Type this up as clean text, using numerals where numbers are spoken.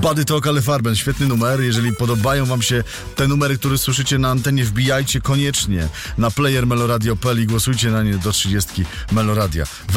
Body Talk, ale Farben, świetny numer. Jeżeli podobają wam się te numery, które słyszycie na antenie, wbijajcie koniecznie na player meloradio.pl i głosujcie na nie do 30 Meloradia.